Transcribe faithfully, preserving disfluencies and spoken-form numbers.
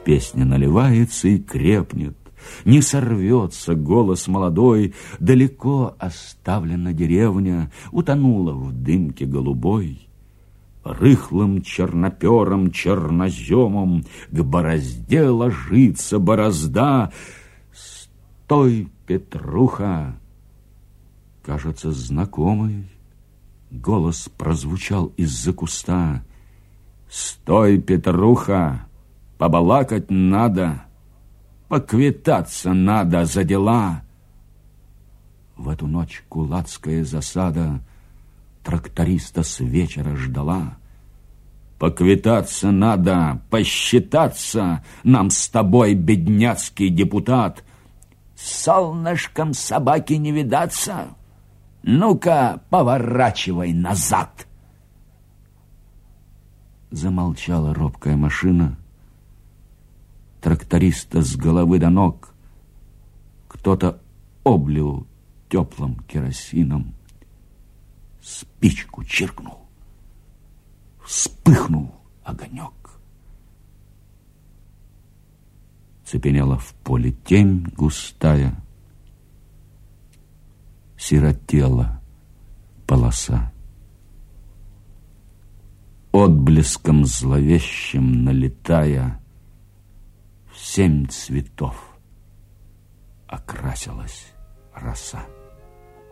Песня наливается и крепнет, не сорвется голос молодой, далеко оставлена деревня, утонула в дымке голубой. Рыхлым чернопером, черноземом к борозде ложится борозда. Стой, Петруха! Кажется, знакомый голос прозвучал из-за куста. Стой, Петруха! Побалакать надо, поквитаться надо за дела. В эту ночь кулацкая засада тракториста с вечера ждала. Поквитаться надо, посчитаться нам с тобой, бедняцкий депутат. С солнышком собаки не видаться. Ну-ка, поворачивай назад. Замолчала робкая машина. Тракториста с головы до ног кто-то облил теплым керосином. Спичку чиркнул. Вспыхнул огонек. Цепенела в поле тень густая. Сиротела полоса. Отблеском зловещим налетая, в семь цветов окрасилась роса.